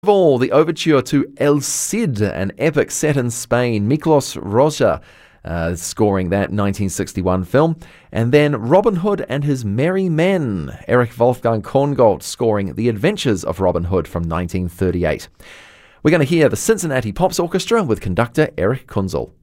all, the overture to El Cid, an epic set in Spain. Miklos Rozsa scoring that 1961 film. And then Robin Hood and His Merry Men, Erich Wolfgang Korngold scoring The Adventures of Robin Hood from 1938. We're going to hear the Cincinnati Pops Orchestra with conductor Erich Kunzel.